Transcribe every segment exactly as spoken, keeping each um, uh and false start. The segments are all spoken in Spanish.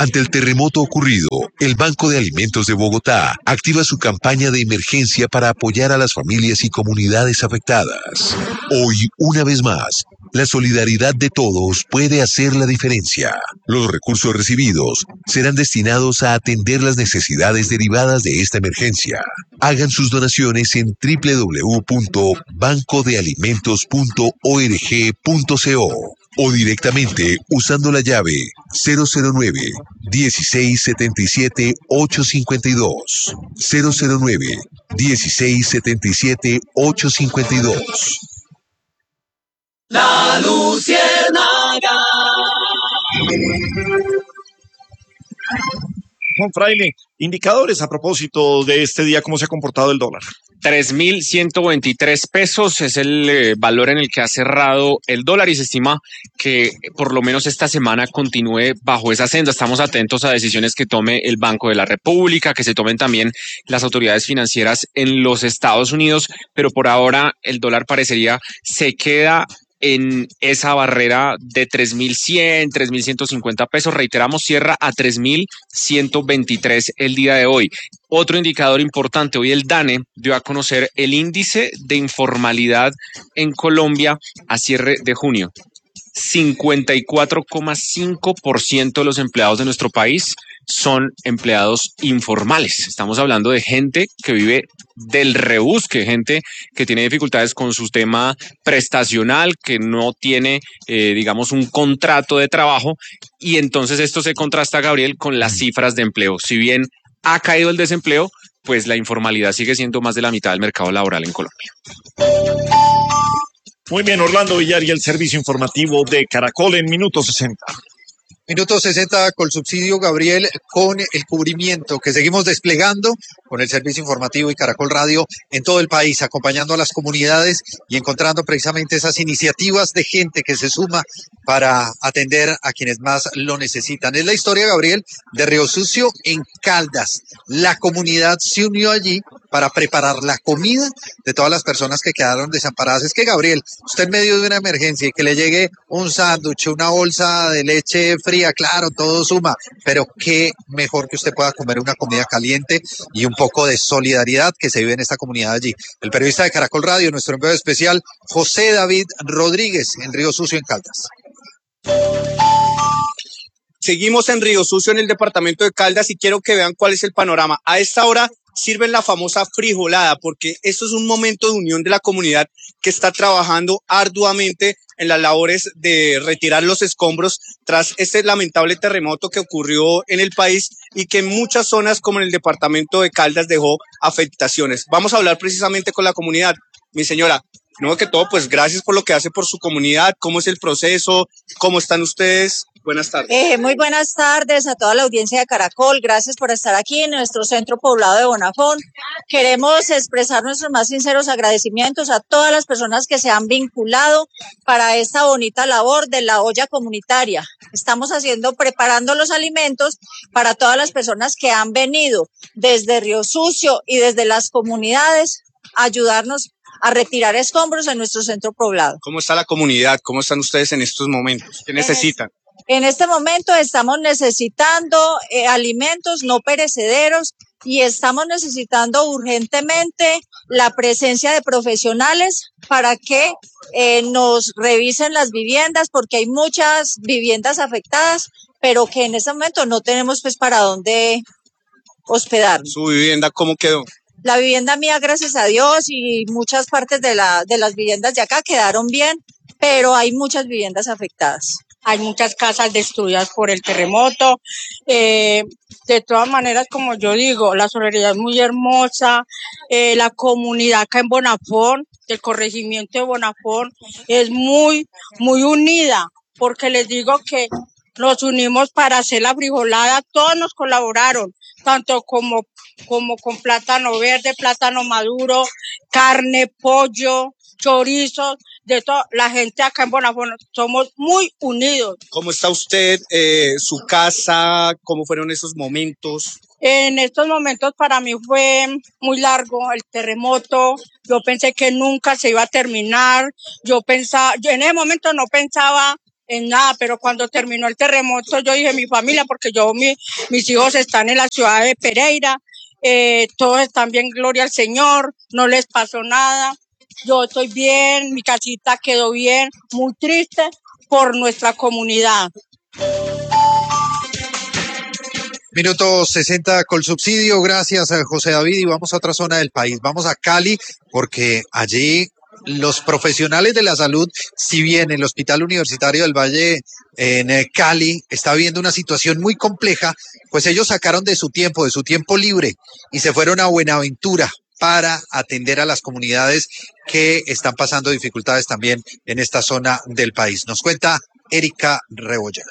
Ante el terremoto ocurrido, el Banco de Alimentos de Bogotá activa su campaña de emergencia para apoyar a las familias y comunidades afectadas. Hoy, una vez más, la solidaridad de todos puede hacer la diferencia. Los recursos recibidos serán destinados a atender las necesidades derivadas de esta emergencia. Hagan sus donaciones en doble u doble u doble u punto banco de alimentos punto org punto co o directamente usando la llave cero cero nueve, dieciséis setenta y siete, ochocientos cincuenta y dos. cero cero nueve, dieciséis setenta y siete, ochocientos cincuenta y dos. La Luciérnaga. Juan Fraile, indicadores a propósito de este día, ¿cómo se ha comportado el dólar? tres mil ciento veintitrés pesos es el eh, valor en el que ha cerrado el dólar y se estima que por lo menos esta semana continúe bajo esa senda. Estamos atentos a decisiones que tome el Banco de la República, que se tomen también las autoridades financieras en los Estados Unidos, pero por ahora el dólar parecería se queda en esa barrera de tres mil cien, tres mil ciento cincuenta pesos. Reiteramos, cierra a tres mil ciento veintitrés el día de hoy. Otro indicador importante, hoy el DANE dio a conocer el índice de informalidad en Colombia a cierre de junio. cincuenta y cuatro coma cinco por ciento de los empleados de nuestro país son empleados informales. Estamos hablando de gente que vive del rebusque, gente que tiene dificultades con su tema prestacional, que no tiene, eh, digamos, un contrato de trabajo, y entonces esto se contrasta, Gabriel, con las cifras de empleo. Si bien ha caído el desempleo, pues la informalidad sigue siendo más de la mitad del mercado laboral en Colombia. Muy bien, Orlando Villar y el servicio informativo de Caracol en Minuto sesenta. Minuto sesenta con subsidio, Gabriel, con el cubrimiento que seguimos desplegando con el servicio informativo y Caracol Radio en todo el país, acompañando a las comunidades y encontrando precisamente esas iniciativas de gente que se suma para atender a quienes más lo necesitan. Es la historia, Gabriel, de Río Sucio en Caldas. La comunidad se unió allí para preparar la comida de todas las personas que quedaron desamparadas. Es que, Gabriel, usted en medio de una emergencia y que le llegue un sándwich, una bolsa de leche fría, claro, todo suma, pero qué mejor que usted pueda comer una comida caliente y un poco de solidaridad que se vive en esta comunidad allí. El periodista de Caracol Radio, nuestro enviado especial, José David Rodríguez, en Río Sucio, en Caldas. Seguimos en Río Sucio, en el departamento de Caldas, y quiero que vean cuál es el panorama. A esta hora sirven la famosa frijolada, porque esto es un momento de unión de la comunidad que está trabajando arduamente en las labores de retirar los escombros tras este lamentable terremoto que ocurrió en el país y que en muchas zonas, como en el departamento de Caldas, dejó afectaciones. Vamos a hablar precisamente con la comunidad. Mi señora, primero que todo, pues gracias por lo que hace por su comunidad. ¿Cómo es el proceso? ¿Cómo están ustedes? Buenas tardes. Eh, muy buenas tardes a toda la audiencia de Caracol. Gracias por estar aquí en nuestro centro poblado de Bonafón. Queremos expresar nuestros más sinceros agradecimientos a todas las personas que se han vinculado para esta bonita labor de la olla comunitaria. Estamos haciendo, preparando los alimentos para todas las personas que han venido desde Río Sucio y desde las comunidades a ayudarnos a retirar escombros en nuestro centro poblado. ¿Cómo está la comunidad? ¿Cómo están ustedes en estos momentos? ¿Qué necesitan? En este momento estamos necesitando eh, alimentos no perecederos y estamos necesitando urgentemente la presencia de profesionales para que eh, nos revisen las viviendas, porque hay muchas viviendas afectadas, pero que en este momento no tenemos pues para dónde hospedarnos. ¿Su vivienda cómo quedó? La vivienda mía, gracias a Dios, y muchas partes de, la, de las viviendas de acá quedaron bien, pero hay muchas viviendas afectadas. Hay muchas casas destruidas por el terremoto. Eh, de todas maneras, como yo digo, la solidaridad es muy hermosa. Eh, la comunidad acá en Bonafón, del corregimiento de Bonafón, es muy, muy unida, porque les digo que nos unimos para hacer la frijolada. Todos nos colaboraron, tanto como, como con plátano verde, plátano maduro, carne, pollo, chorizos. De toda la gente acá en Bonafón, somos muy unidos. ¿Cómo está usted? Eh, ¿Su casa? ¿Cómo fueron esos momentos? En estos momentos para mí fue muy largo el terremoto. Yo pensé que nunca se iba a terminar. Yo pensaba, yo en ese momento no pensaba en nada, pero cuando terminó el terremoto yo dije mi familia, porque yo, mi, mis hijos están en la ciudad de Pereira, eh, todos están bien, gloria al Señor, no les pasó nada, yo estoy bien, mi casita quedó bien, muy triste por nuestra comunidad. Minuto sesenta con subsidio, gracias a José David, y vamos a otra zona del país, vamos a Cali, porque allí los profesionales de la salud, si bien el Hospital Universitario del Valle en eh, Cali está viviendo una situación muy compleja, pues ellos sacaron de su tiempo, de su tiempo libre, y se fueron a Buenaventura para atender a las comunidades que están pasando dificultades también en esta zona del país. Nos cuenta Erika Rebolledo.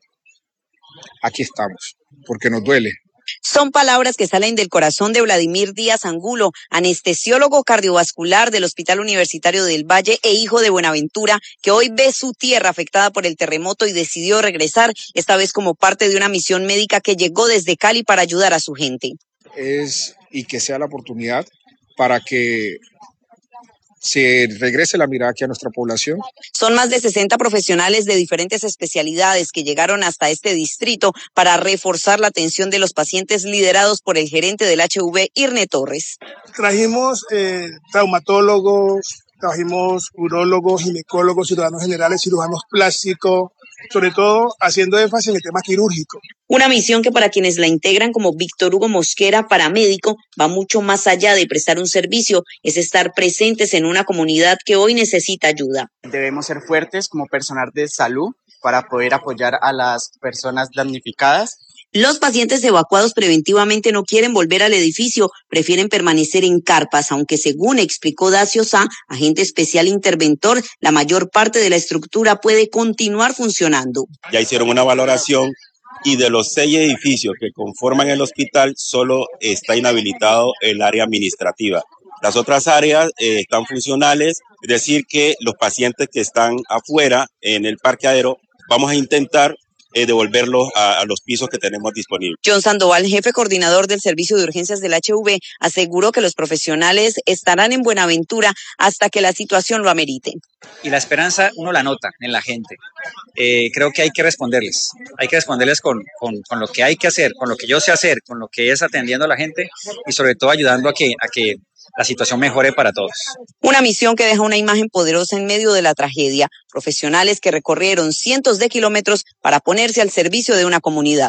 Aquí estamos, porque nos duele. Son palabras que salen del corazón de Vladimir Díaz Angulo, anestesiólogo cardiovascular del Hospital Universitario del Valle e hijo de Buenaventura, que hoy ve su tierra afectada por el terremoto y decidió regresar, esta vez como parte de una misión médica que llegó desde Cali para ayudar a su gente. Es y que sea la oportunidad para que se regrese la mirada aquí a nuestra población. Son más de sesenta profesionales de diferentes especialidades que llegaron hasta este distrito para reforzar la atención de los pacientes liderados por el gerente del H V, Irne Torres. Trajimos eh, traumatólogos, trajimos urólogos, ginecólogos, cirujanos generales, cirujanos plásticos, sobre todo haciendo énfasis en el tema quirúrgico. Una misión que para quienes la integran como Víctor Hugo Mosquera, paramédico, va mucho más allá de prestar un servicio, es estar presentes en una comunidad que hoy necesita ayuda. Debemos ser fuertes como personal de salud para poder apoyar a las personas damnificadas. Los pacientes evacuados preventivamente no quieren volver al edificio, prefieren permanecer en carpas, aunque según explicó Dacio Sá, agente especial interventor, la mayor parte de la estructura puede continuar funcionando. Ya hicieron una valoración y de los seis edificios que conforman el hospital, solo está inhabilitado el área administrativa. Las otras áreas eh, están funcionales, es decir que los pacientes que están afuera en el parqueadero, vamos a intentar Eh, devolverlos a, a los pisos que tenemos disponibles. John Sandoval, jefe coordinador del Servicio de Urgencias del H V, aseguró que los profesionales estarán en Buenaventura hasta que la situación lo amerite. Y la esperanza uno la nota en la gente. Eh, creo que hay que responderles, hay que responderles con, con, con lo que hay que hacer, con lo que yo sé hacer, con lo que es atendiendo a la gente y sobre todo ayudando a que, a que la situación mejore para todos. Una misión que deja una imagen poderosa en medio de la tragedia. Profesionales que recorrieron cientos de kilómetros para ponerse al servicio de una comunidad.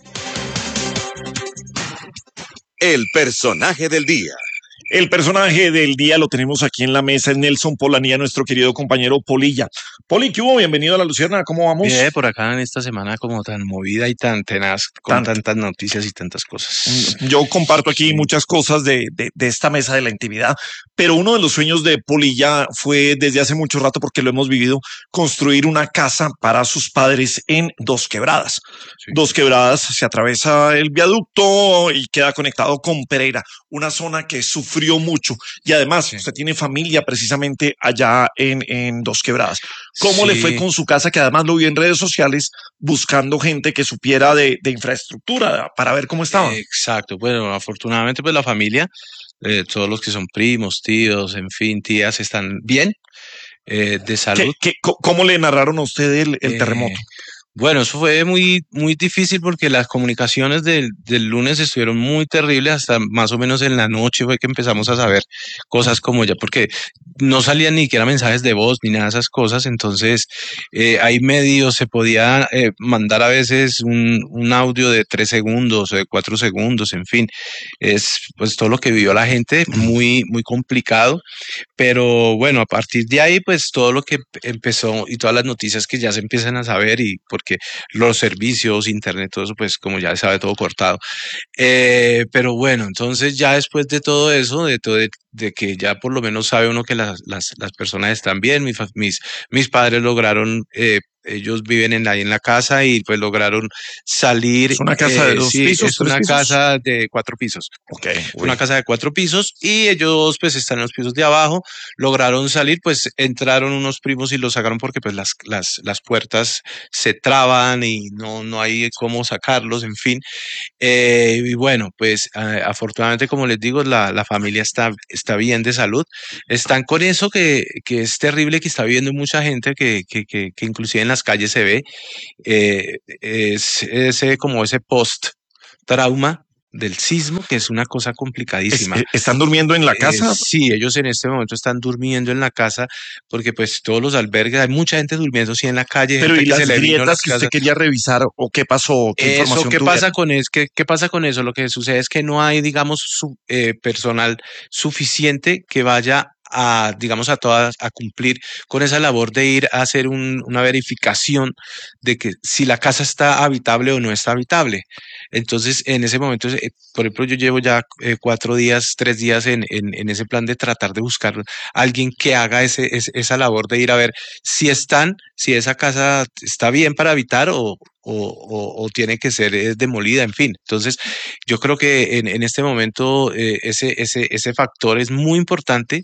El personaje del día. El personaje del día lo tenemos aquí en la mesa, es Nelson Polanía, nuestro querido compañero Polilla. Poli, ¿qué hubo? Bienvenido a La Luciérnaga, ¿cómo vamos? Bien, por acá en esta semana como tan movida y tan tenaz, con Tan- tantas noticias y tantas cosas. Yo comparto aquí muchas cosas de, de, de esta mesa de la intimidad, pero uno de los sueños de Polilla fue desde hace mucho rato, porque lo hemos vivido, construir una casa para sus padres en Dos Quebradas. Sí. Dos Quebradas, se atraviesa el viaducto y queda conectado con Pereira, una zona que sufrió mucho y además sí. Usted tiene familia precisamente allá en, en Dos Quebradas. ¿Cómo sí. le fue con su casa, que además lo vi en redes sociales buscando gente que supiera de, de infraestructura para ver cómo estaba? Exacto, bueno, afortunadamente pues la familia, eh, todos los que son primos, tíos, en fin, tías, están bien, eh, de salud. ¿Qué, qué, ¿Cómo le narraron a usted el, el eh, terremoto? Bueno, eso fue muy, muy difícil porque las comunicaciones del, del lunes estuvieron muy terribles, hasta más o menos en la noche fue que empezamos a saber cosas como ya, porque no salían ni siquiera mensajes de voz ni nada de esas cosas, entonces eh, hay medios, se podía eh, mandar a veces un, un audio de tres segundos o de cuatro segundos, en fin, es pues todo lo que vivió la gente, muy, muy complicado, pero bueno, a partir de ahí pues todo lo que empezó y todas las noticias que ya se empiezan a saber y porque los servicios, internet, todo eso, pues como ya se sabe, todo cortado. Eh, pero bueno, entonces ya después de todo eso, de todo de, de que ya por lo menos sabe uno que las, las, las personas están bien, mis, mis, mis padres lograron, eh, ellos viven en, ahí en la casa y pues lograron salir. ¿Es una casa eh, de dos sí, pisos? Es una pisos? casa de cuatro pisos. Ok. Una casa de cuatro pisos y ellos pues están en los pisos de abajo, lograron salir, pues entraron unos primos y los sacaron porque pues las, las, las puertas se traban y no, no hay cómo sacarlos, en fin. Eh, y bueno, pues eh, afortunadamente, como les digo, la, la familia está, está está bien de salud, están con eso que, que es terrible, que está viviendo mucha gente, que, que, que, que inclusive en las calles se ve, eh, es ese como ese post-trauma del sismo, que es una cosa complicadísima. Es, ¿Están durmiendo en la casa? Eh, sí, ellos en este momento están durmiendo en la casa porque pues todos los albergues, hay mucha gente durmiendo sí en la calle. Pero gente ¿y que las se le vino grietas que usted quería revisar o qué pasó? ¿Qué Eso, información ¿qué tuvieron? pasa con eso? ¿Qué, qué pasa con eso? Lo que sucede es que no hay, digamos, su, eh, personal suficiente que vaya a, digamos, a todas, a cumplir con esa labor de ir a hacer un, una verificación de que si la casa está habitable o no está habitable. Entonces, en ese momento, eh, por ejemplo, yo llevo ya eh, cuatro días, tres días en, en, en ese plan de tratar de buscar a alguien que haga ese, ese, esa labor de ir a ver si están, si esa casa está bien para habitar o, o, o, o tiene que ser eh, demolida, en fin. Entonces, yo creo que en, en este momento eh, ese, ese, ese factor es muy importante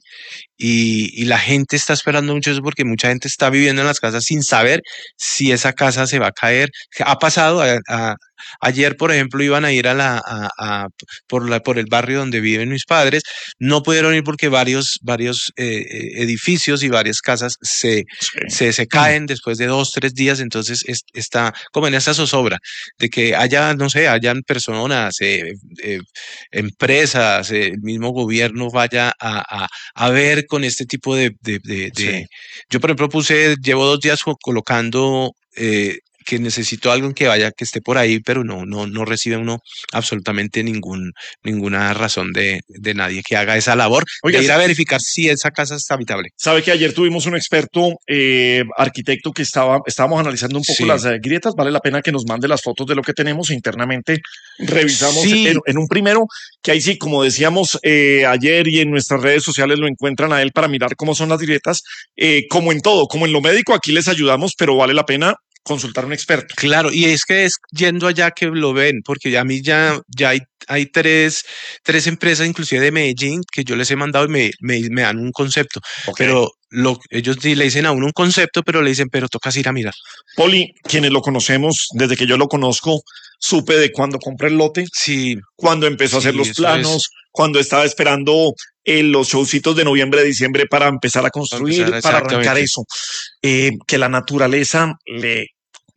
y, y la gente está esperando mucho eso porque mucha gente está viviendo en las casas sin saber si esa casa se va a caer. Ha pasado, a, a, ayer, por ejemplo, iban a ir a la, a, a, por, la, por el barrio donde viven mis padres, no pudieron ir porque varios, varios eh, edificios y varias casas se, sí. se, se caen después de dos, tres días, entonces es, está como en esa zozobra de que haya, no sé, hayan personas, eh, eh, empresas, eh, el mismo gobierno vaya a, a, a ver con este tipo de... de, de, sí. de yo, por ejemplo, puse, llevo dos días colocando... Eh, que necesito alguien que vaya, que esté por ahí, pero no, no, no recibe uno absolutamente ningún, ninguna razón de, de nadie que haga esa labor. Oiga, de ir a verificar si esa casa está habitable. Sabe que ayer tuvimos un experto eh, arquitecto que estaba, estábamos analizando un poco sí. las eh, grietas. Vale la pena que nos mande las fotos de lo que tenemos internamente. Revisamos sí. en, en un primero, que ahí sí, como decíamos eh, ayer y en nuestras redes sociales lo encuentran a él para mirar cómo son las grietas. Eh, como en todo, como en lo médico, aquí les ayudamos, pero vale la pena consultar a un experto. Claro, y es que es yendo allá que lo ven, porque a mí ya, ya hay, hay tres, tres empresas, inclusive de Medellín, que yo les he mandado y me, me, me dan un concepto. Okay. Pero lo, ellos le dicen a uno un concepto, pero le dicen, pero tocas ir a mirar. Poli, quienes lo conocemos, desde que yo lo conozco, supe de cuando compré el lote, sí, cuando empezó sí, a hacer los planos, es. cuando estaba esperando eh, los showcitos de noviembre, diciembre para empezar a construir, para, empezar, para arrancar eso. Eh, que la naturaleza le,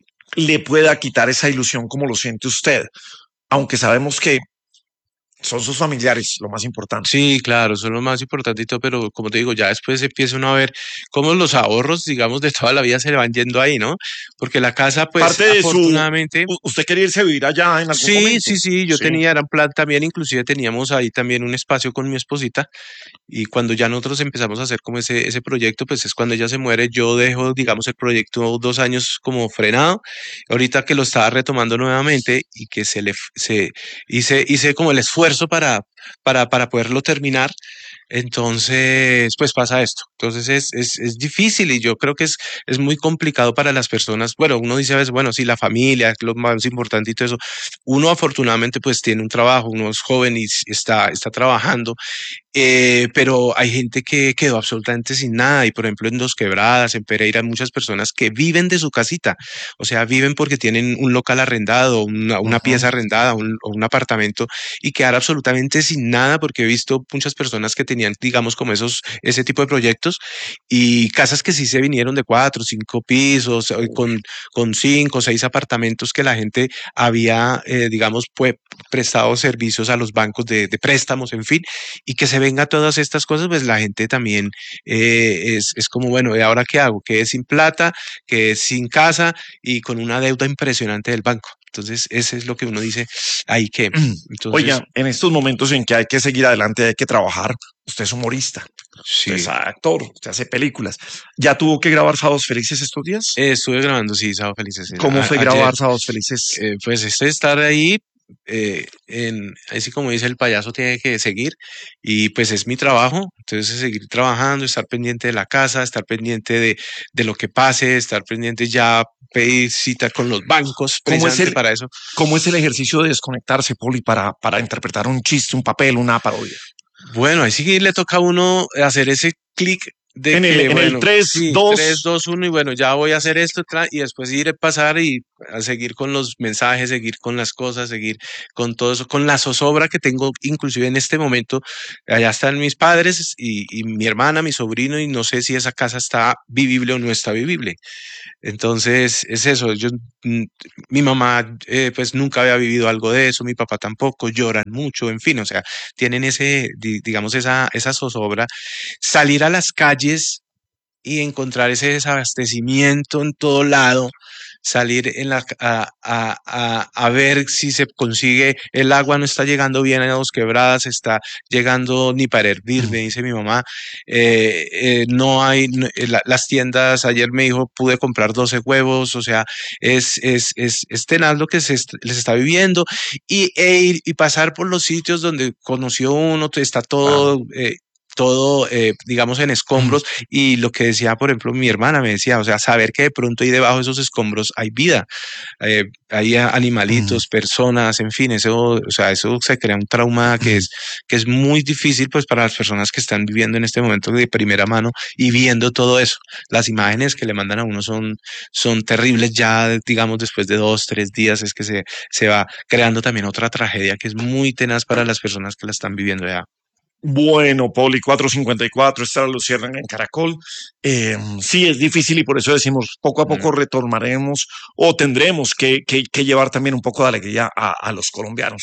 le pueda quitar esa ilusión como lo siente usted, aunque sabemos que son sus familiares lo más importante. Sí, claro, son lo más importante y todo, pero como te digo, ya después empieza uno a ver cómo los ahorros, digamos, de toda la vida se le van yendo ahí, ¿no? Porque la casa, pues, parte de afortunadamente... Su, ¿usted quería irse a vivir allá en algún sí, momento? Sí, sí, sí, yo sí. tenía, era un plan también, inclusive teníamos ahí también un espacio con mi esposita y cuando ya nosotros empezamos a hacer como ese, ese proyecto, pues es cuando ella se muere, yo dejo, digamos, el proyecto dos años como frenado, ahorita que lo estaba retomando nuevamente y que se le, se, hice, hice como el esfuerzo para Para, para poderlo terminar, entonces pues pasa esto, entonces es, es, es difícil y yo creo que es, es muy complicado para las personas, bueno, uno dice a veces, bueno, sí, la familia es lo más importante y todo eso, uno afortunadamente pues tiene un trabajo, uno es joven y está, está trabajando, eh, pero hay gente que quedó absolutamente sin nada y por ejemplo en Dos Quebradas, en Pereira, hay muchas personas que viven de su casita, o sea, viven porque tienen un local arrendado, una, una uh-huh. pieza arrendada, un, o un apartamento y quedar absolutamente sin nada porque he visto muchas personas que tenían, digamos, como esos, ese tipo de proyectos y casas que sí se vinieron de cuatro, cinco pisos, uh-huh. con, con cinco, seis apartamentos que la gente había, eh, digamos, pues, prestado servicios a los bancos de, de préstamos, en fin, y que se venga todas estas cosas, pues la gente también eh, es, es como, bueno, ¿y ahora qué hago? Quedé sin plata, quedé sin casa y con una deuda impresionante del banco. Entonces, eso es lo que uno dice, ahí que... Entonces, oiga, en estos momentos en que hay que seguir adelante, hay que trabajar, usted es humorista, sí. usted es actor, usted hace películas. ¿Ya tuvo que grabar Sábados Felices estos días? Eh, estuve grabando, sí, Sábados Felices. ¿Cómo fue ayer, grabar Sábados Felices? Eh, pues esto de estar ahí, eh, en, así como dice el payaso, tiene que seguir y pues es mi trabajo, entonces seguir trabajando, estar pendiente de la casa, estar pendiente de, de lo que pase, estar pendiente ya pedir cita con los bancos ¿Cómo es el, para eso. ¿Cómo es el ejercicio de desconectarse, Poli, para, para interpretar un chiste, un papel, una parodia? Bueno, ahí sí le toca a uno hacer ese clic de en, que, el, en bueno, el tres, sí, dos. tres, dos, uno y bueno, ya voy a hacer esto y después ir a pasar y a seguir con los mensajes, seguir con las cosas, seguir con todo eso, con la zozobra que tengo inclusive en este momento. Allá están mis padres y, y mi hermana, mi sobrino, y no sé si esa casa está vivible o no está vivible. Entonces, es eso. Yo, mm, mi mamá, eh, pues nunca había vivido algo de eso, mi papá tampoco, lloran mucho, en fin, o sea, tienen ese, di- digamos, esa, esa zozobra. Salir a las calles y encontrar ese desabastecimiento en todo lado, salir en la, a, a, a, a ver si se consigue, el agua no está llegando bien a Dos Quebradas, está llegando ni para hervir, me dice mi mamá, eh, eh, no hay, no- eh, la- las tiendas, ayer me dijo, pude comprar doce huevos, o sea, es, es, es, es tenaz lo que se est- les está viviendo y, e ir y pasar por los sitios donde conoció uno, está todo... eh, todo, eh, digamos, en escombros, y lo que decía, por ejemplo, mi hermana me decía, o sea, saber que de pronto ahí debajo de esos escombros hay vida, eh, hay a- animalitos, personas, en fin, eso, o sea, eso se crea un trauma que es, que es muy difícil, pues, para las personas que están viviendo en este momento de primera mano y viendo todo eso. Las imágenes que le mandan a uno son, son terribles ya, digamos, después de dos, tres días, es que se, se va creando también otra tragedia que es muy tenaz para las personas que la están viviendo ya. Bueno, Poli cuatrocientos cincuenta y cuatro, esta la Luciérnaga en Caracol. Eh, sí, es difícil y por eso decimos, poco a poco retomaremos o tendremos que, que, que llevar también un poco de alegría a, a los colombianos.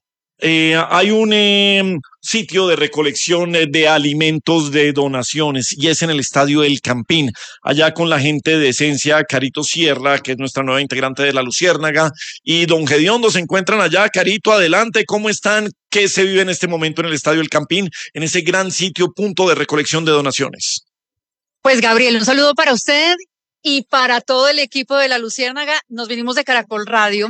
Eh, hay un eh, sitio de recolección eh, de alimentos de donaciones y es en el Estadio El Campín, allá con la gente de Esencia, Carito Sierra, que es nuestra nueva integrante de la Luciérnaga, y don Gediondo se encuentran allá. Carito, adelante, ¿cómo están? ¿Qué se vive en este momento en el Estadio El Campín, en ese gran sitio, punto de recolección de donaciones? Pues Gabriel, un saludo para usted y para todo el equipo de la Luciérnaga. Nos vinimos de Caracol Radio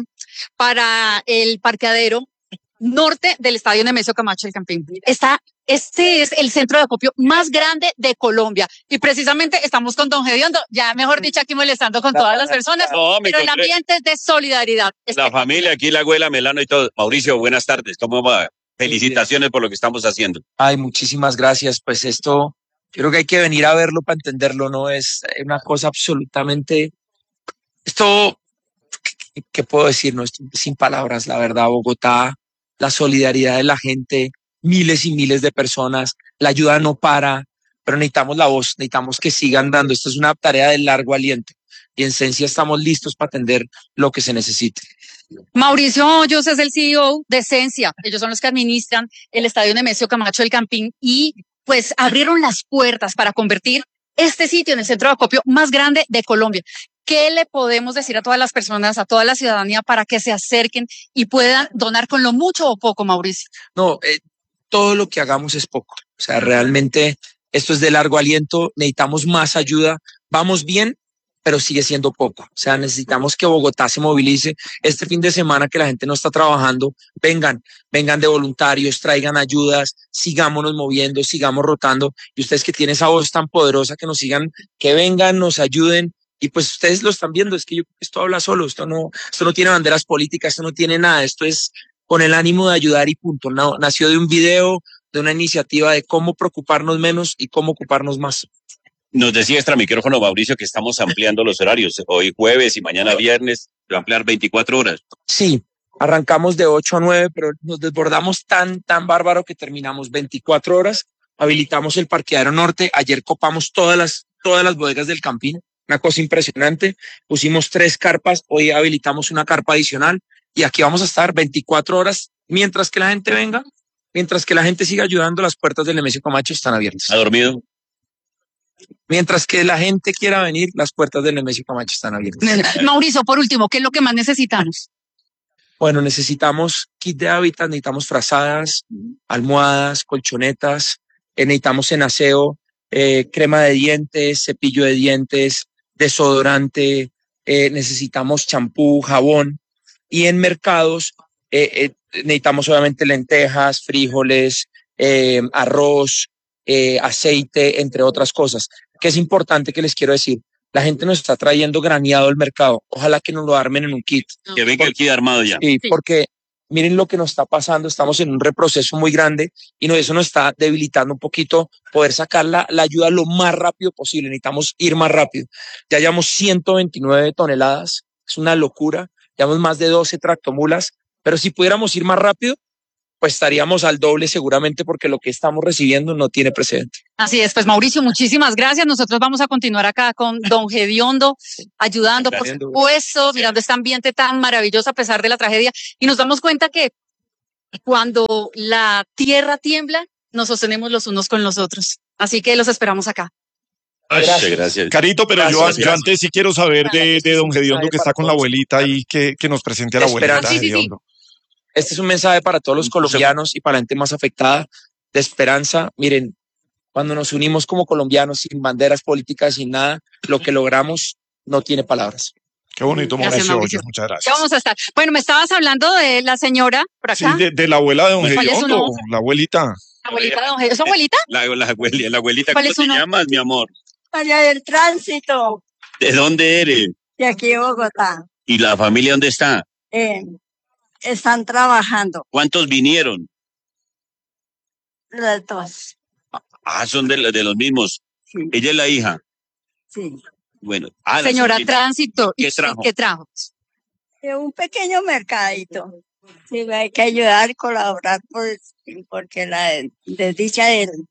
para el parqueadero norte del Estadio Nemesio Camacho El Campín. Está, este es el centro de acopio más grande de Colombia y precisamente estamos con don Gediondo, ya mejor dicho aquí molestando con todas las personas, No, me pero el encontré- ambiente es de solidaridad. La familia, aquí la abuela, Melano y todo. Mauricio, buenas tardes. ¿Cómo va? Felicitaciones por lo que estamos haciendo. Ay, muchísimas gracias. Pues esto, yo creo que hay que venir a verlo para entenderlo, ¿no? Es una cosa absolutamente, esto, ¿qué, qué puedo decir? No, esto, sin palabras, la verdad, Bogotá, la solidaridad de la gente, miles y miles de personas, la ayuda no para, pero necesitamos la voz, necesitamos que sigan dando. Esto es una tarea de largo aliento y en Esencia estamos listos para atender lo que se necesite. Mauricio Hoyos es el C E O de Esencia. Ellos son los que administran el Estadio Nemesio Camacho El Campín y pues abrieron las puertas para convertir este sitio en el centro de acopio más grande de Colombia. ¿Qué le podemos decir a todas las personas, a toda la ciudadanía para que se acerquen y puedan donar con lo mucho o poco, Mauricio? No, eh, todo lo que hagamos es poco. O sea, realmente esto es de largo aliento, necesitamos más ayuda. Vamos bien, pero sigue siendo poco. O sea, necesitamos que Bogotá se movilice. Este fin de semana que la gente no está trabajando, vengan, vengan de voluntarios, traigan ayudas, sigámonos moviendo, sigamos rotando. Y ustedes que tienen esa voz tan poderosa, que nos sigan, que vengan, nos ayuden. Y pues ustedes lo están viendo, es que yo, esto habla solo, esto no, esto no tiene banderas políticas, esto no tiene nada, esto es con el ánimo de ayudar y punto. No, nació de un video, de una iniciativa de cómo preocuparnos menos y cómo ocuparnos más. Nos decía extra micrófono, Mauricio, que estamos ampliando los horarios. Hoy jueves y mañana viernes, se va a ampliar veinticuatro horas. Sí, arrancamos de ocho a nueve, pero nos desbordamos tan, tan bárbaro que terminamos veinticuatro horas. Habilitamos el parqueadero norte. Ayer copamos todas las, todas las bodegas del Campín. Una cosa impresionante. Pusimos tres carpas. Hoy habilitamos una carpa adicional y aquí vamos a estar veinticuatro horas mientras que la gente venga, mientras que la gente siga ayudando. Las puertas del Nemesio Camacho están abiertas. ¿Ha dormido? Mientras que la gente quiera venir, las puertas del Nemesio Camacho están abiertas. Mauricio, por último, ¿qué es lo que más necesitamos? Bueno, necesitamos kit de hábitat, necesitamos frazadas, almohadas, colchonetas, eh, necesitamos en aseo, eh, crema de dientes, cepillo de dientes, desodorante, eh, necesitamos champú, jabón, y en mercados eh, eh, necesitamos obviamente lentejas, frijoles, eh, arroz, eh, aceite, entre otras cosas. Que es importante que les quiero decir, la gente nos está trayendo graneado al mercado, ojalá que nos lo armen en un kit. Que venga el kit armado ya. Sí, porque miren lo que nos está pasando, estamos en un reproceso muy grande y no, eso nos está debilitando un poquito poder sacar la, la ayuda lo más rápido posible, necesitamos ir más rápido. Ya llevamos ciento veintinueve toneladas, es una locura, llevamos más de doce tractomulas, pero si pudiéramos ir más rápido, pues estaríamos al doble seguramente porque lo que estamos recibiendo no tiene precedente. Así es, pues Mauricio, muchísimas gracias. Nosotros vamos a continuar acá con don Gediondo, ayudando, por supuesto, mirando este ambiente tan maravilloso a pesar de la tragedia. Y nos damos cuenta que cuando la tierra tiembla, nos sostenemos los unos con los otros. Así que los esperamos acá. Gracias. gracias. Carito, pero gracias, yo, gracias. yo antes sí quiero saber de, de don Gediondo que está con la abuelita y que, que nos presente a la abuelita. Sí, sí, sí. Este es un mensaje para todos los colombianos y para la gente más afectada de esperanza. Miren, cuando nos unimos como colombianos sin banderas políticas, sin nada, lo que logramos no tiene palabras. Qué bonito, gracias, Mauricio. Mauricio. Muchas gracias. Ya vamos a estar. Bueno, me estabas hablando de la señora por acá. Sí, de, de la abuela de don Gediondo, la abuelita. La abuelita de don Gediondo. ¿Es su abuelita? La, la, abuelita, la abuelita, ¿cuál ¿cómo es su te nombre? llamas, mi amor? María del Tránsito. ¿De dónde eres? De aquí de Bogotá. ¿Y la familia dónde está? Eh, están trabajando. ¿Cuántos vinieron? Las dos. Ah, son de, de los mismos. Sí. Ella es la hija. Sí. Bueno. Ah, señora Tránsito. ¿Qué trajo? ¿Qué trajo? De un pequeño mercadito. Sí, hay que ayudar y colaborar pues, porque la desdicha de él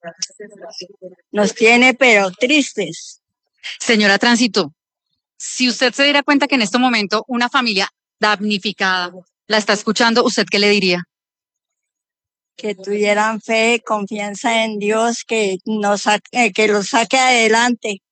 nos tiene pero tristes. Señora Tránsito, si usted se diera cuenta que en este momento una familia damnificada la está escuchando, ¿usted qué le diría? Que tuvieran fe, confianza en Dios, que nos saque, que los saque adelante.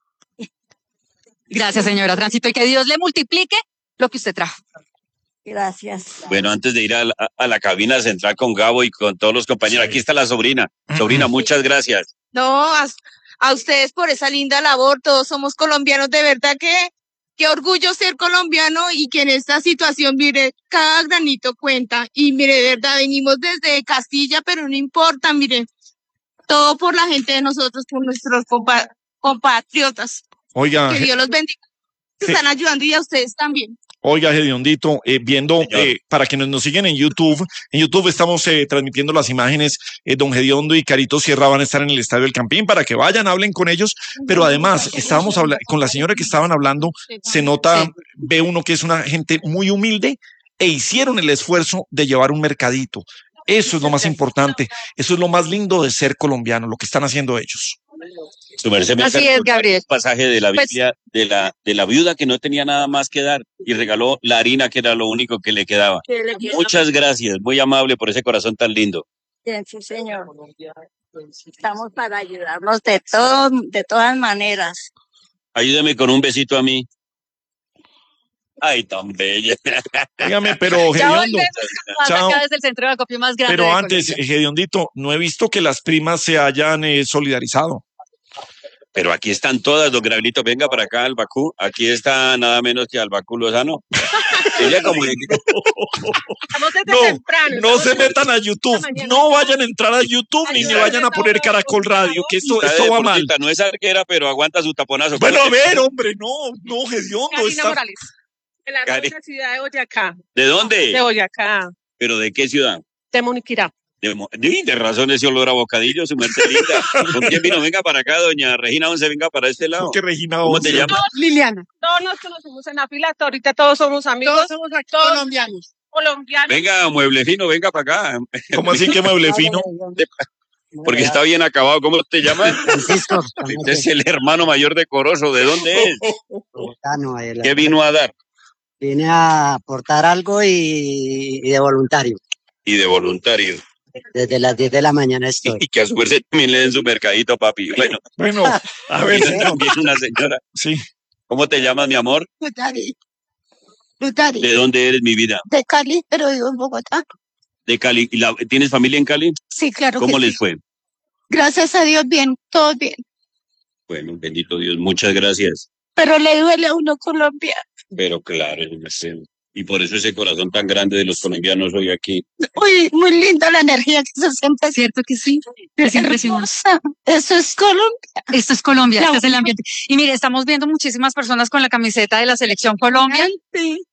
Gracias, señora Tránsito, y que Dios le multiplique lo que usted trajo. Gracias. Bueno, antes de ir a la, a la cabina central con Gabo y con todos los compañeros, aquí está la sobrina. Sobrina, muchas gracias. No, a, a ustedes por esa linda labor, todos somos colombianos, de verdad que qué orgullo ser colombiano y que en esta situación, mire, cada granito cuenta. Y mire, de verdad, venimos desde Castilla, pero no importa, mire, todo por la gente de nosotros, por nuestros compa compatriotas. Oiga. Que Dios los bendiga. Se están ayudando y a ustedes también. Oiga, Gediondito, eh, viendo, eh, para quienes nos siguen en YouTube, en YouTube estamos eh, transmitiendo las imágenes, eh, don Gediondo y Carito Sierra van a estar en el Estadio del Campín para que vayan, hablen con ellos, pero además estábamos hablando, con la señora que estaban hablando, se nota, ve uno que es una gente muy humilde e hicieron el esfuerzo de llevar un mercadito. Eso es lo más importante, eso es lo más lindo de ser colombiano, lo que están haciendo ellos. Su merced, así es, Gabriel. Un pasaje de la Biblia pues, de, la, de la viuda que no tenía nada más que dar y regaló la harina que era lo único que le quedaba. Muchas gracias, muy amable por ese corazón tan lindo. Bien, sí, señor. Estamos para ayudarnos de, todo, de todas maneras. Ayúdeme con un besito a mí. Ay, tan bella. Dígame, pero Gediondo. Chao. Acá desde el centro de acopio más grande. Pero antes, Gediondito, no he visto que las primas se hayan eh, solidarizado. Pero aquí están todas, don Gabrielito, venga para acá al Bakú. Aquí está nada menos que al Bakú Lozano. Ella como... No, no se metan a YouTube, no vayan a entrar a YouTube ni me vayan a poner Caracol Radio, que esto, esto va mal. No es arquera, pero aguanta su taponazo. Bueno, a ver, hombre, no, no, Gediondo. Karina está... Morales, de la Cari... ciudad de Boyacá. ¿De dónde? De Boyacá. ¿Pero de qué ciudad? De Moniquirá. De, de razón ese olor a bocadillo, su merced linda. ¿Con quién vino? Venga para acá, doña Regina Once, venga para este lado. ¿Qué Regina ¿Cómo Once? te llamas? Liliana. Todos nos conocemos en la fila, ahorita todos somos amigos. Todos somos aquí todos colombianos. Colombianos. Venga, mueble fino, venga para acá. ¿Cómo así que mueble fino? Porque está bien acabado. ¿Cómo te llamas? Francisco. Este es el hermano mayor de Corozo. ¿De dónde es? Bogotano, eh, ¿Qué vino a dar? Vine a aportar algo y, y de voluntario. Y de voluntario. Desde las diez de la mañana estoy. Y que a su merced también le den su mercadito, papi. Bueno, bueno a ver. También una señora. Sí. ¿Cómo te llamas, mi amor? Lutari. Lutari. ¿De dónde eres, mi vida? De Cali, pero vivo en Bogotá. De Cali. ¿Y la, ¿Tienes familia en Cali? Sí, claro. ¿Cómo que les sí. fue? Gracias a Dios, bien, todo bien. Bueno, bendito Dios, muchas gracias. Pero le duele a uno Colombia. Pero claro, yo me sé. Y por eso ese corazón tan grande de los colombianos hoy aquí. Uy, muy linda la energía que se siente. Cierto que sí. Es impresionante. Eso es Colombia. Esto es Colombia, este es el ambiente. Y mire, estamos viendo muchísimas personas con la camiseta de la Selección Colombia. Sí.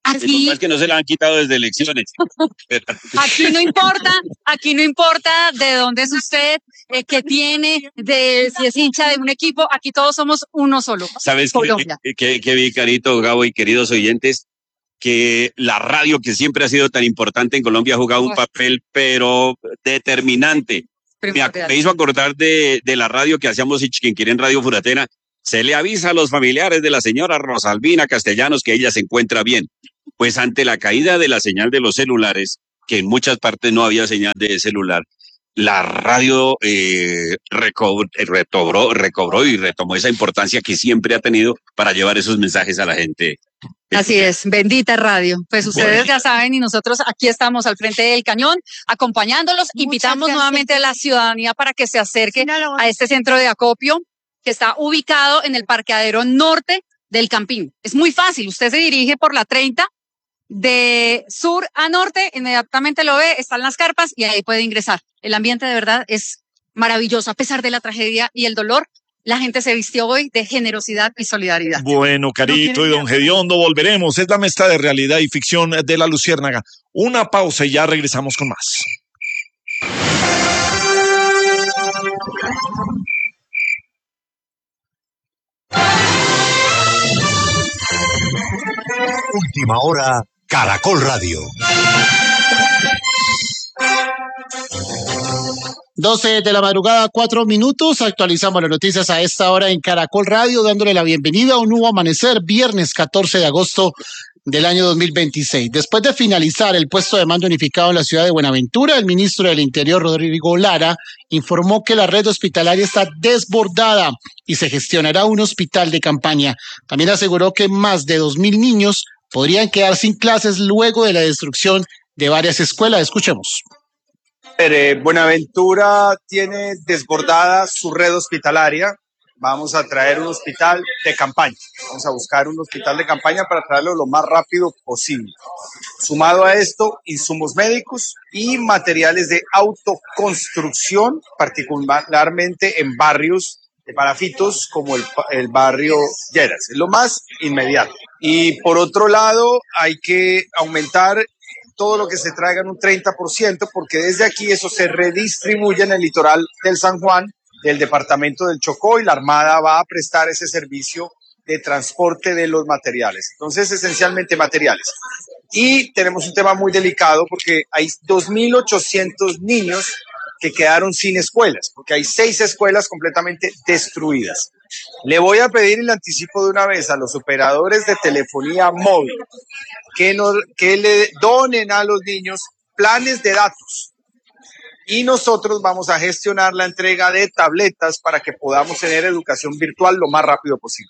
Aquí, Es que no se la han quitado desde elecciones. aquí no importa, aquí no importa de dónde es usted, eh, qué tiene, de si es hincha de un equipo, aquí todos somos uno solo. ¿Sabes Colombia. qué, qué, qué vi, Carito, Gabo y queridos oyentes? Que la radio, que siempre ha sido tan importante en Colombia, ha jugado un papel, pero determinante. Me, ac- me hizo acordar de, de la radio que hacíamos y quien quiere en Radio Furatena. Se le avisa a los familiares de la señora Rosalvina Castellanos que ella se encuentra bien. Pues ante la caída de la señal de los celulares, que en muchas partes no había señal de celular, la radio eh, recobró, recobró, recobró y retomó esa importancia que siempre ha tenido para llevar esos mensajes a la gente. Así es, bendita radio. Pues ustedes Bueno. ya saben y nosotros aquí estamos al frente del cañón acompañándolos. Invitamos nuevamente a la ciudadanía para que se acerque a este centro de acopio que está ubicado en el parqueadero norte del Campín. Es muy fácil, usted se dirige por la treinta de sur a norte, inmediatamente lo ve, están las carpas y ahí puede ingresar. El ambiente de verdad es maravilloso, a pesar de la tragedia y el dolor. La gente se vistió hoy de generosidad y solidaridad. Bueno, Carito y don Gediondo, volveremos. Es la mezcla de realidad y ficción de La Luciérnaga. Una pausa y ya regresamos con más. Última hora, Caracol Radio. doce de la madrugada, cuatro minutos. Actualizamos las noticias a esta hora en Caracol Radio, dándole la bienvenida a un nuevo amanecer, viernes catorce de agosto del año dos mil veintiséis. Después de finalizar el puesto de mando unificado en la ciudad de Buenaventura, el ministro del Interior, Rodrigo Lara, informó que la red hospitalaria está desbordada y se gestionará un hospital de campaña. También aseguró que más de dos mil niños podrían quedar sin clases luego de la destrucción de varias escuelas. Escuchemos. Eh, Buenaventura tiene desbordada su red hospitalaria. Vamos a traer un hospital de campaña. Vamos a buscar un hospital de campaña para traerlo lo más rápido posible. Sumado a esto, insumos médicos y materiales de autoconstrucción, particularmente en barrios de parafitos como el, el barrio Lleras. Es lo más inmediato. Y por otro lado, hay que aumentar todo lo que se traiga en un treinta por ciento, porque desde aquí eso se redistribuye en el litoral del San Juan, del departamento del Chocó, y la Armada va a prestar ese servicio de transporte de los materiales. Entonces, esencialmente materiales. Y tenemos un tema muy delicado porque hay dos mil ochocientos niños que quedaron sin escuelas, porque hay seis escuelas completamente destruidas. Le voy a pedir, y le anticipo de una vez, a los operadores de telefonía móvil que, nos, que le donen a los niños planes de datos. Y nosotros vamos a gestionar la entrega de tabletas para que podamos tener educación virtual lo más rápido posible.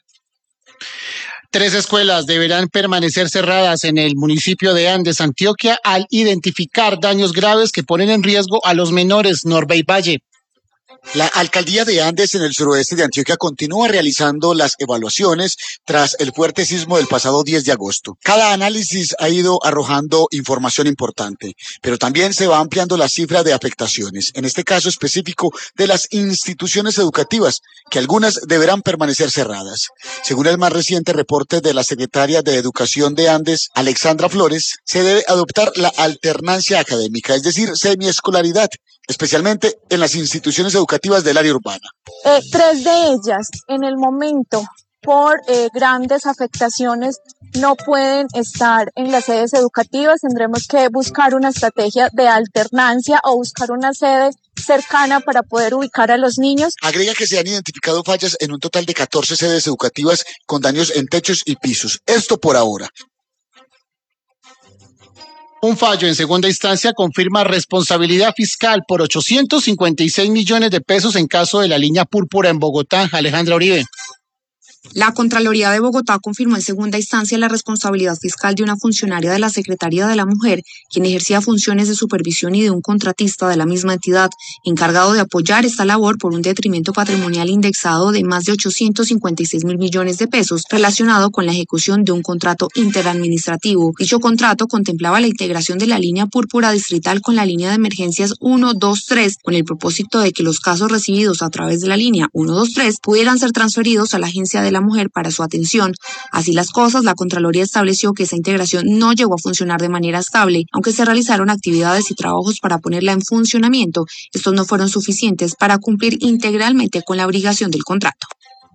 Tres escuelas deberán permanecer cerradas en el municipio de Andes, Antioquia, al identificar daños graves que ponen en riesgo a los menores. Norbey Valle. La alcaldía de Andes en el suroeste de Antioquia continúa realizando las evaluaciones tras el fuerte sismo del pasado diez de agosto. Cada análisis ha ido arrojando información importante, pero también se va ampliando la cifra de afectaciones, en este caso específico de las instituciones educativas, que algunas deberán permanecer cerradas. Según el más reciente reporte de la secretaria de Educación de Andes, Alexandra Flores, se debe adoptar la alternancia académica, es decir, semiescolaridad, especialmente en las instituciones educativas del área urbana. Eh, tres de ellas, en el momento, por eh, grandes afectaciones, no pueden estar en las sedes educativas. Tendremos que buscar una estrategia de alternancia o buscar una sede cercana para poder ubicar a los niños. Agrega que se han identificado fallas en un total de catorce sedes educativas con daños en techos y pisos. Esto por ahora. Un fallo en segunda instancia confirma responsabilidad fiscal por ochocientos cincuenta y seis millones de pesos en caso de la línea púrpura en Bogotá. Alejandra Uribe. La Contraloría de Bogotá confirmó en segunda instancia la responsabilidad fiscal de una funcionaria de la Secretaría de la Mujer, quien ejercía funciones de supervisión, y de un contratista de la misma entidad, encargado de apoyar esta labor por un detrimento patrimonial indexado de más de ochocientos cincuenta y seis mil millones de pesos relacionado con la ejecución de un contrato interadministrativo. Dicho contrato contemplaba la integración de la línea púrpura distrital con la línea de emergencias uno dos tres, con el propósito de que los casos recibidos a través de la línea uno dos tres pudieran ser transferidos a la Agencia de la la Mujer para su atención. Así las cosas, la Contraloría estableció que esa integración no llegó a funcionar de manera estable, aunque se realizaron actividades y trabajos para ponerla en funcionamiento. Estos no fueron suficientes para cumplir integralmente con la obligación del contrato.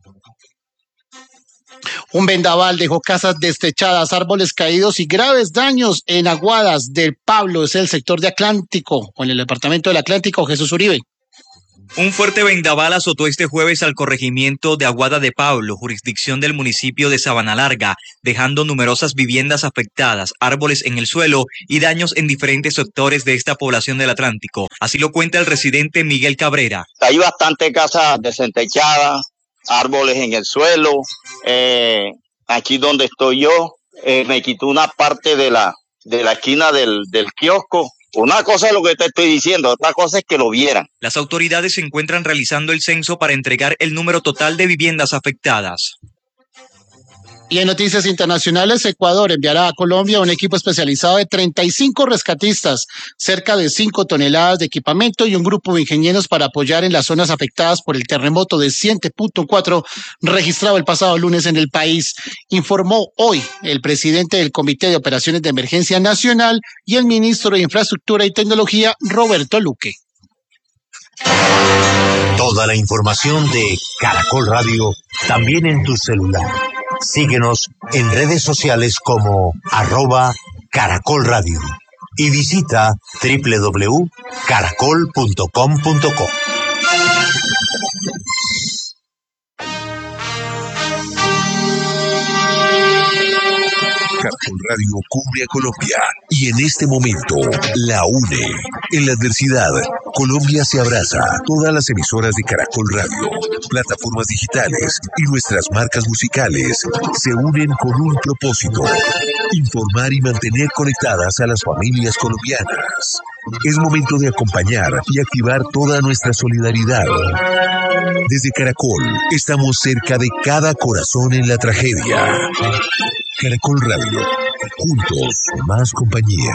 Un vendaval dejó casas destechadas, árboles caídos y graves daños en Aguadas del Pablo, es el sector de Atlántico, o en el departamento del Atlántico. Jesús Uribe. Un fuerte vendaval azotó este jueves al corregimiento de Aguada de Pablo, jurisdicción del municipio de Sabana Larga, dejando numerosas viviendas afectadas, árboles en el suelo y daños en diferentes sectores de esta población del Atlántico. Así lo cuenta el residente Miguel Cabrera. Hay bastante casas desentechadas, árboles en el suelo. Eh, aquí donde estoy yo, eh, me quitó una parte de la, de la esquina del, del kiosco. Una cosa es lo que te estoy diciendo, otra cosa es que lo vieran. Las autoridades se encuentran realizando el censo para entregar el número total de viviendas afectadas. Y en noticias internacionales, Ecuador enviará a Colombia un equipo especializado de treinta y cinco rescatistas, cerca de cinco toneladas de equipamiento y un grupo de ingenieros para apoyar en las zonas afectadas por el terremoto de siete punto cuatro registrado el pasado lunes en el país, informó hoy el presidente del Comité de Operaciones de Emergencia Nacional y el ministro de Infraestructura y Tecnología, Roberto Luque. Toda la información de Caracol Radio también en tu celular. Síguenos en redes sociales como arroba Caracol Radio y visita doble u doble u doble u punto caracol punto com punto co. Caracol Radio cubre a Colombia y en este momento la une. En la adversidad, Colombia se abraza. Todas las emisoras de Caracol Radio, plataformas digitales y nuestras marcas musicales se unen con un propósito: informar y mantener conectadas a las familias colombianas. Es momento de acompañar y activar toda nuestra solidaridad. Desde Caracol, estamos cerca de cada corazón en la tragedia. Caracol Radio, juntos, más compañía.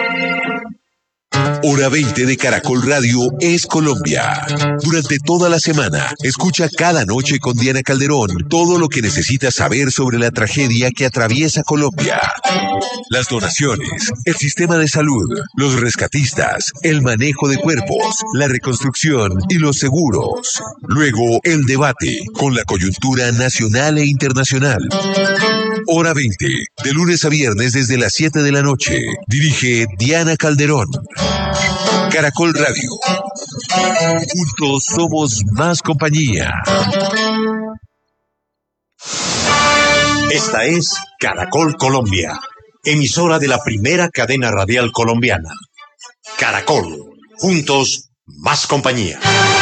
Hora veinte de Caracol Radio es Colombia. Durante toda la semana, escucha cada noche con Diana Calderón todo lo que necesitas saber sobre la tragedia que atraviesa Colombia. Las donaciones, el sistema de salud, los rescatistas, el manejo de cuerpos, la reconstrucción y los seguros. Luego, el debate con la coyuntura nacional e internacional. Hora veinte, de lunes a viernes desde las siete de la noche. Dirige Diana Calderón. Caracol Radio. Juntos somos más compañía. Esta es Caracol Colombia, emisora de la primera cadena radial colombiana. Caracol, juntos más compañía.